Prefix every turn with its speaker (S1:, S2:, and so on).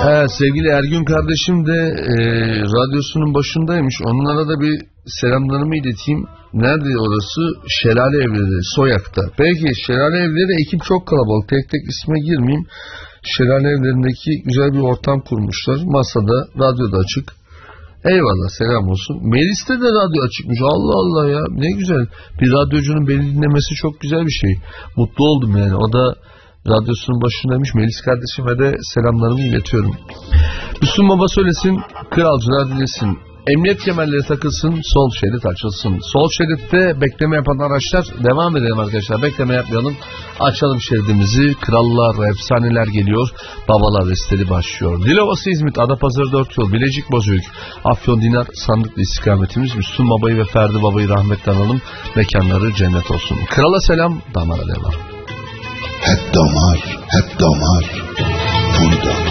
S1: Sevgili Ergün kardeşim de radyosunun başındaymış. Onlara da bir selamlarımı ileteyim. Nerede orası? Şelale Evleri, Soyak'ta. Peki, Şelale Evleri ekip çok kalabalık. Tek tek isme girmeyeyim. Şelale Evleri'ndeki güzel bir ortam kurmuşlar. Masada, radyoda açık. Eyvallah, selam olsun. Melis'te de radyo açıkmış. Allah Allah ya, ne güzel. Bir radyocunun beni dinlemesi çok güzel bir şey. Mutlu oldum yani. O da radyosunun başındaymış. Melis kardeşime de selamlarımı iletiyorum. Müslüm Baba söylesin, kralcılar dilesin. Emniyet kemerleri takılsın, sol şerit açılsın. Sol şeritte bekleme yapan araçlar, devam edelim arkadaşlar. Bekleme yapmayalım. Açalım şeridimizi. Krallar, efsaneler geliyor. Babalar resteli başlıyor. Dilovası İzmit, Adapazarı 4 yol, Bilecik Bozüyük, Afyon Dinar, Sandıklı istikametimiz. Müslüm Baba'yı ve Ferdi Baba'yı rahmetle analım. Mekanları cennet olsun. Krala selam, damara devam.
S2: Hep damar, hep damar. Burada.